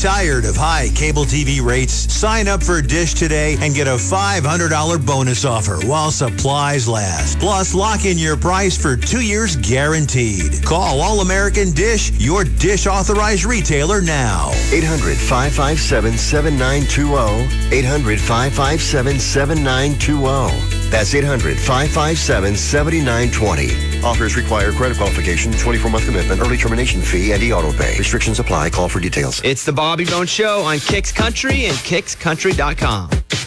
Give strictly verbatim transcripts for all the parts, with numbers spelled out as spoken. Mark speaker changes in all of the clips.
Speaker 1: Tired of high cable T V rates? Sign up for Dish today and get a five hundred dollars bonus offer while supplies last. Plus, lock in your price for two years guaranteed. Call All American Dish, your Dish authorized retailer now.
Speaker 2: eight hundred, five five seven, seven nine two zero. eight hundred, five five seven, seven nine two zero. That's eight hundred, five five seven, seven nine two zero. Offers require credit qualification, twenty-four month commitment, early termination fee, and e-auto pay. Restrictions apply. Call for details.
Speaker 3: It's the Bobby Bones Show on Kicks Country and kicks country dot com.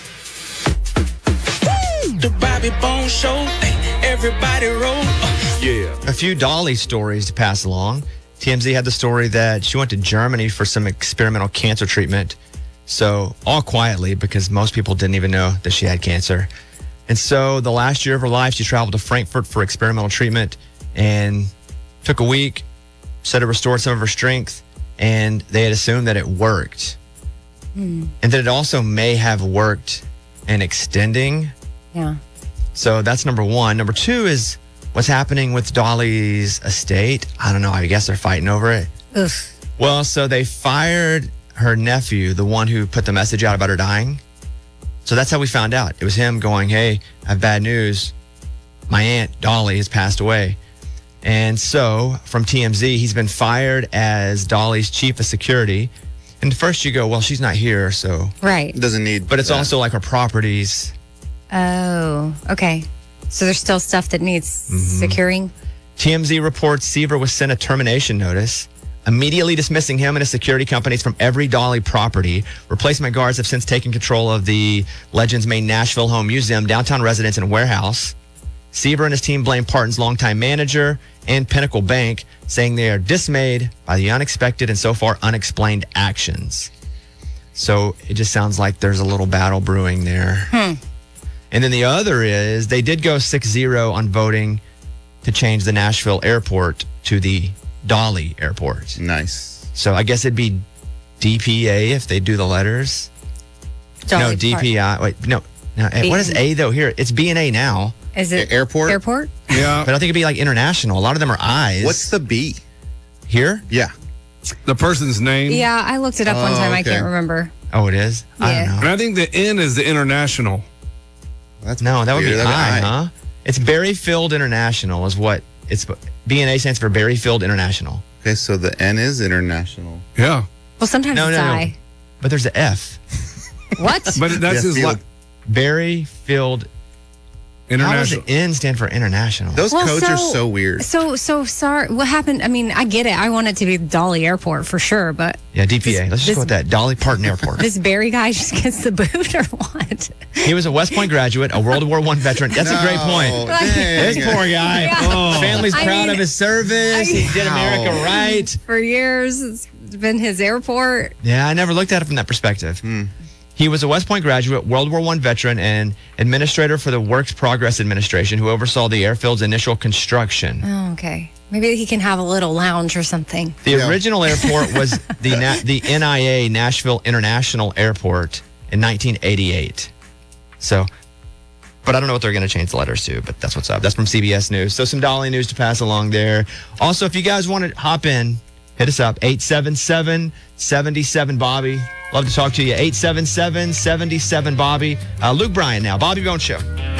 Speaker 4: The Bobby Bones Show. Everybody roll.
Speaker 5: Yeah.
Speaker 3: A few Dolly stories to pass along. T M Z had the story that she went to Germany for some experimental cancer treatment. So, all quietly, because most people didn't even know that she had cancer. And so, the last year of her life, she traveled to Frankfurt for experimental treatment and took a week, said it restored some of her strength, and they had assumed that it worked.
Speaker 6: Mm.
Speaker 3: And that it also may have worked in extending.
Speaker 6: Yeah.
Speaker 3: So, that's number one. Number two is what's happening with Dolly's estate. I don't know. I guess they're fighting over it.
Speaker 6: Oof.
Speaker 3: Well, so they fired her nephew, the one who put the message out about her dying. So that's how we found out. It was him going, hey, I have bad news. My aunt, Dolly, has passed away. And so from T M Z, he's been fired as Dolly's chief of security. And first you go, well, she's not here, so.
Speaker 6: Right.
Speaker 5: Doesn't need.
Speaker 3: But it's
Speaker 5: that.
Speaker 3: also like her properties.
Speaker 6: Oh, okay. So there's still stuff that needs
Speaker 3: Mm-hmm.
Speaker 6: securing?
Speaker 3: T M Z reports Seaver was sent a termination notice, immediately dismissing him and his security companies from every Dolly property. Replacement guards have since taken control of the Legends main Nashville home museum, downtown residence, and warehouse. Seaver and his team blame Parton's longtime manager and Pinnacle Bank, saying they are dismayed by the unexpected and so far unexplained actions. So it just sounds like there's a little battle brewing there.
Speaker 6: Hmm.
Speaker 3: And then the other is they did go six zero on voting to change the Nashville airport to the Dolly Airport.
Speaker 5: Nice.
Speaker 3: So I guess it'd be D P A if they do the letters.
Speaker 6: Dolly
Speaker 3: no, D P I. Wait, no. no
Speaker 6: B-
Speaker 3: what is A though here? It's B and A now.
Speaker 6: Is it
Speaker 5: A- airport?
Speaker 6: Airport?
Speaker 5: Yeah.
Speaker 3: But I think it'd be like international. A lot of them are I's.
Speaker 5: What's the B?
Speaker 3: Here?
Speaker 5: Yeah.
Speaker 7: The person's name.
Speaker 6: Yeah, I looked it up one
Speaker 5: Oh,
Speaker 6: time. I
Speaker 5: okay.
Speaker 6: can't remember.
Speaker 3: Oh, it is? I
Speaker 6: Yeah.
Speaker 3: don't
Speaker 7: And
Speaker 3: know.
Speaker 7: I think the N is the international.
Speaker 5: That's
Speaker 3: No, that would be
Speaker 5: weird.
Speaker 3: I,
Speaker 5: That'd be
Speaker 3: huh? It's Berryfield International is what it's. B and A stands for Berryfield International.
Speaker 5: Okay, so the N is international.
Speaker 7: Yeah.
Speaker 6: Well, sometimes
Speaker 3: No,
Speaker 6: it's
Speaker 3: no, no.
Speaker 6: I.
Speaker 3: But there's a F.
Speaker 6: What?
Speaker 7: But that's
Speaker 5: Yeah,
Speaker 7: his
Speaker 5: field.
Speaker 7: like
Speaker 3: Berryfield. How does
Speaker 7: international.
Speaker 3: the N stand for international?
Speaker 5: Those
Speaker 6: Well,
Speaker 5: codes are
Speaker 6: so-
Speaker 5: so weird.
Speaker 6: So, so sorry. What happened? I mean, I get it. I want it to be Dolly Airport for sure, but
Speaker 3: Yeah, D P A.
Speaker 6: This-
Speaker 3: Let's just
Speaker 6: this-
Speaker 3: go with that. Dolly Parton Airport.
Speaker 6: this Barry guy just gets the boot or what?
Speaker 3: He was a West Point graduate, a World War One veteran. That's a great point.
Speaker 5: No,
Speaker 6: Like-
Speaker 5: dang.
Speaker 3: This poor guy.
Speaker 6: Yeah.
Speaker 3: Oh. Family's
Speaker 6: I
Speaker 3: proud
Speaker 6: mean,
Speaker 3: of his service. he did America
Speaker 5: Wow.
Speaker 3: right.
Speaker 6: For years, it's been his airport.
Speaker 3: Yeah, I never looked at it from that perspective. He was a West Point graduate, World War One veteran, and administrator for the Works Progress Administration, who oversaw the airfield's initial construction.
Speaker 6: Oh, okay. Maybe he can have a little lounge or something.
Speaker 3: The
Speaker 5: Yeah.
Speaker 3: original airport was the Na- the N I A Nashville International Airport in nineteen eighty-eight. So, but I don't know what they're going to change the letters to, but that's what's up. That's from C B S News. So some Dolly news to pass along there. Also, if you guys want to hop in, hit us up, eight seven seven, seven seven, Bobby. Love to talk to you, eight seven seven, seven seven, Bobby. Uh, Luke Bryan now, Bobby Bones Show.